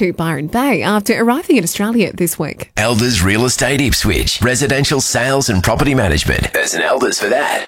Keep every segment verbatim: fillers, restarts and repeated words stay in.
to Byron Bay after arriving in Australia this week. Elders Real Estate Ipswich. Residential sales and property management. There's an Elders for that.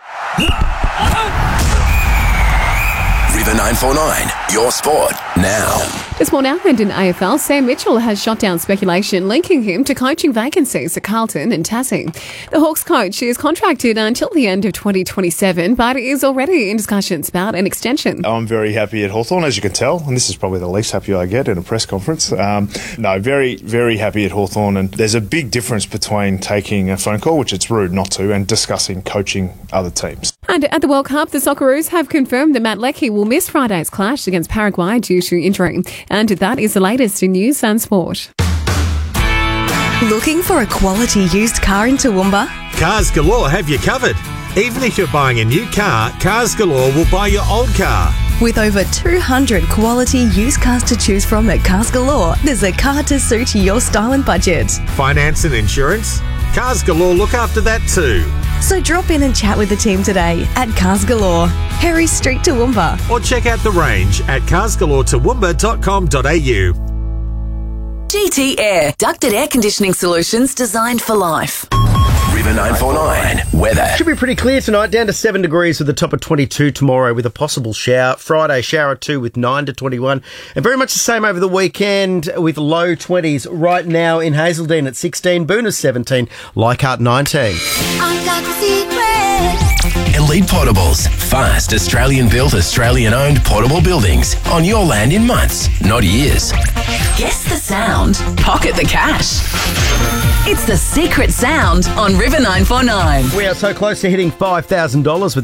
River nine four nine, your sport now. This morning, and in A F L, Sam Mitchell has shot down speculation linking him to coaching vacancies at Carlton and Tassie. The Hawks coach is contracted until the end of twenty twenty-seven, but is already in discussions about an extension. I'm very happy at Hawthorn, as you can tell, and this is probably the least happy I get in a press conference. Um, no, very, very happy at Hawthorn, and there's a big difference between taking a phone call, which it's rude not to, and discussing coaching other teams. And at the World Cup, the Socceroos have confirmed that Matt Leckie will miss Friday's clash against Paraguay due to injury. And that is the latest in news and sport. Looking for a quality used car in Toowoomba? Cars Galore have you covered. Even if you're buying a new car, Cars Galore will buy your old car. With over two hundred quality used cars to choose from at Cars Galore, there's a car to suit your style and budget. Finance and insurance? Cars Galore look after that too. So drop in and chat with the team today at Cars Galore, Harry Street, Toowoomba. Or check out the range at cars galore toowoomba dot com dot a u. G T Air, ducted air conditioning solutions designed for life. River nine four nine, weather. Should be pretty clear tonight, down to seven degrees with a top of twenty-two tomorrow with a possible shower. Friday, shower two with nine to twenty-one. And very much the same over the weekend with low twenties. Right now in Hazeldean at sixteen, Boonah seventeen, Leichhardt nineteen. I got the secret. Elite Portables. Fast, Australian-built, Australian-owned portable buildings. On your land in months, not years. Guess the sound. Pocket the cash. It's the secret sound on River nine four nine. We are so close to hitting five thousand dollars with